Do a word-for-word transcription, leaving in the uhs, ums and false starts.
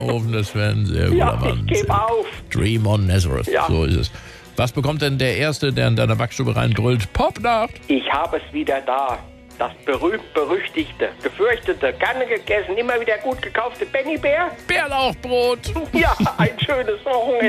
Ofen, das wäre ein sehr guter Ja, Mann. ich gebe auf. Dream on Nazareth, Ja. so ist es. Was bekommt denn der Erste, der in deiner Backstube reinbrüllt? Popnacht! Ich habe es wieder da. Das berühmt-berüchtigte, gefürchtete, gerne gegessen, immer wieder gut gekaufte Bennybär. Bärlauchbrot! Ja, ein schönes Wochenende.